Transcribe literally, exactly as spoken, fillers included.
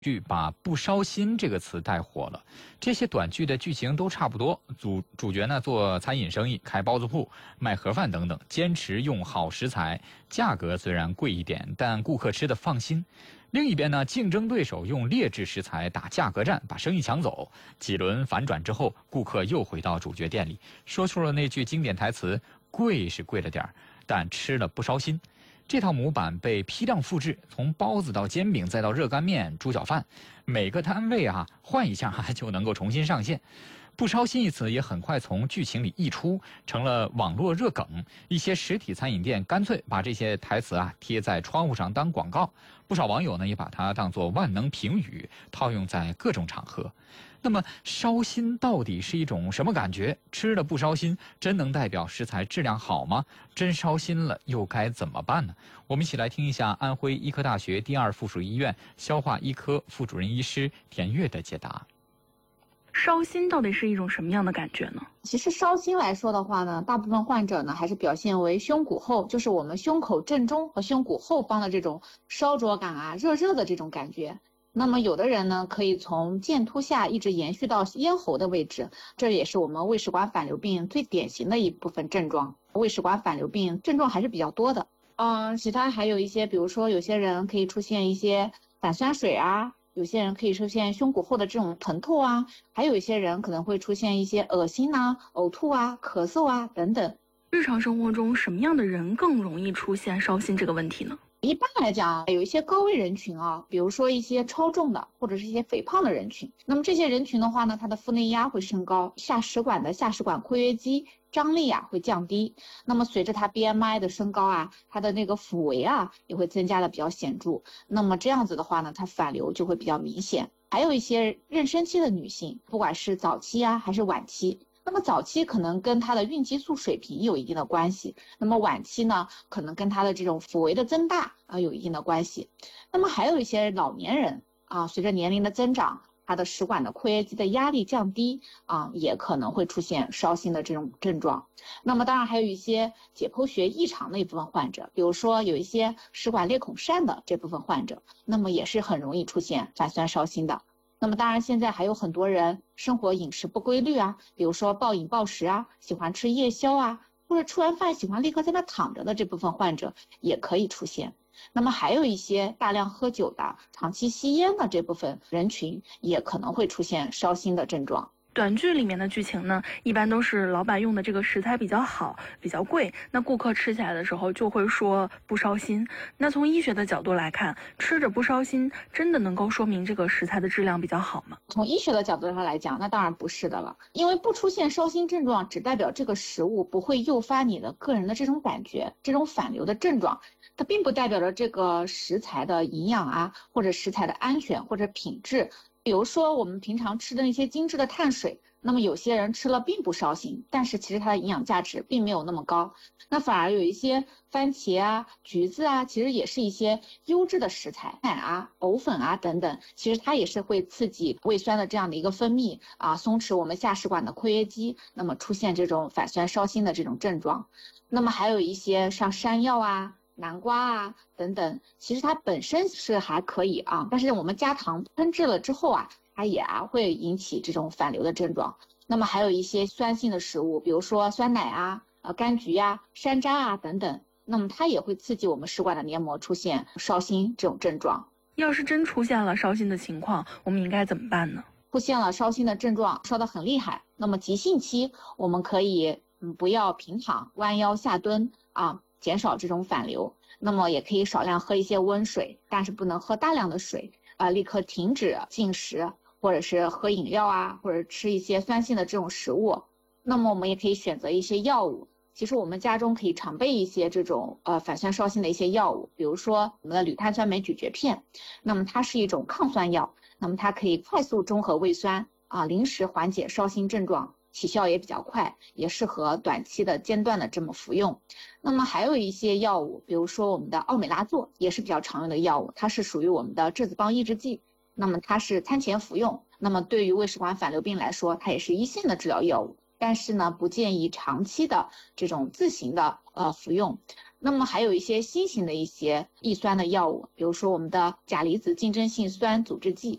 剧把不烧心这个词带火了。这些短剧的剧情都差不多，主主角呢做餐饮生意，开包子铺、卖盒饭等等，坚持用好食材，价格虽然贵一点，但顾客吃得放心。另一边呢，竞争对手用劣质食材打价格战，把生意抢走。几轮反转之后，顾客又回到主角店里，说出了那句经典台词：“贵是贵了点儿，但吃了不烧心。”这套模板被批量复制，从包子到煎饼，再到热干面、猪脚饭，每个摊位啊换一下啊就能够重新上线。不烧心一词也很快从剧情里溢出，成了网络热梗。一些实体餐饮店干脆把这些台词啊贴在窗户上当广告，不少网友呢也把它当作万能评语，套用在各种场合。那么烧心到底是一种什么感觉？吃了不烧心，真能代表食材质量好吗？真烧心了又该怎么办呢？我们一起来听一下安徽医科大学第二附属医院消化医科副主任医师田悦的解答。 烧心到底是一种什么样的感觉呢？ 其实烧心来说的话呢，大部分患者呢还是表现为胸骨后，就是我们胸口正中和胸骨后方的这种烧灼感啊、热热的这种感觉。那么有的人呢，可以从剑突下一直延续到咽喉的位置，这也是我们胃食管反流病最典型的一部分症状。胃食管反流病症状还是比较多的。嗯，其他还有一些，比如说有些人可以出现一些反酸水啊，有些人可以出现胸骨后的这种疼痛啊，还有一些人可能会出现一些恶心啊、呕吐啊、咳嗽啊等等。 日常生活中，什么样的人更容易出现烧心这个问题呢？ 一般来讲，有一些高危人群啊，比如说一些超重的或者是一些肥胖的人群。那么这些人群的话呢，他的腹内压会升高，下食管的下食管括约肌张力啊会降低。那么随着他 B M I 的升高啊，他的那个腹围啊也会增加的比较显著。那么这样子的话呢，他反流就会比较明显。还有一些妊娠期的女性，不管是早期啊还是晚期。那么早期可能跟她的孕激素水平有一定的关系，那么晚期呢，可能跟她的这种腹围的增大啊有一定的关系。那么还有一些老年人啊，随着年龄的增长，他的食管的括约肌的压力降低啊，也可能会出现烧心的这种症状。那么当然还有一些解剖学异常的一部分患者，比如说有一些食管裂孔疝的这部分患者，那么也是很容易出现反酸烧心的。那么当然现在还有很多人生活饮食不规律啊，比如说暴饮暴食啊，喜欢吃夜宵啊，或者吃完饭喜欢立刻在那躺着的这部分患者也可以出现。那么还有一些大量喝酒的、长期吸烟的这部分人群也可能会出现烧心的症状。 短剧里面的剧情呢，一般都是老板用的这个食材比较好，比较贵，那顾客吃起来的时候就会说不烧心。那从医学的角度来看，吃着不烧心，真的能够说明这个食材的质量比较好吗？ 从医学的角度上来讲，那当然不是的了，因为不出现烧心症状，只代表这个食物不会诱发你的个人的这种感觉，这种反流的症状。它并不代表着这个食材的营养啊，或者食材的安全或者品质。比如说我们平常吃的那些精致的碳水，那么有些人吃了并不烧心，但是其实它的营养价值并没有那么高。那反而有一些番茄啊、橘子啊，其实也是一些优质的食材，奶啊、藕粉啊等等，其实它也是会刺激胃酸的这样的一个分泌啊，松弛我们下食管的括约肌，那么出现这种反酸烧心的这种症状。那么还有一些像山药啊、南瓜啊等等，其实它本身是还可以啊，但是我们加糖烹制了之后啊，它也啊会引起这种反流的症状。那么还有一些酸性的食物，比如说酸奶啊、呃柑橘呀、山楂啊等等，那么它也会刺激我们食管的黏膜出现烧心这种症状。 要是真出现了烧心的情况，我们应该怎么办呢？ 出现了烧心的症状，烧得很厉害，那么急性期我们可以嗯不要平躺，弯腰下蹲啊。减少这种反流，那么也可以少量喝一些温水，但是不能喝大量的水啊、呃，立刻停止进食，或者是喝饮料啊，或者吃一些酸性的这种食物。那么我们也可以选择一些药物，其实我们家中可以常备一些这种呃反酸烧心的一些药物，比如说我们的铝碳酸镁咀嚼片，那么它是一种抗酸药，那么它可以快速中和胃酸啊，临时缓解烧心症状。起效也比较快，也适合短期的间断的这么服用。那么还有一些药物，比如说我们的奥美拉唑也是比较常用的药物，它是属于我们的质子帮抑制剂，那么它是餐前服用，那么对于胃食管反流病来说，它也是一线的治疗药物，但是呢不建议长期的这种自行的呃服用。 那么还有一些新型的一些抑酸的药物，比如说我们的钾离子竞争性酸阻滞剂，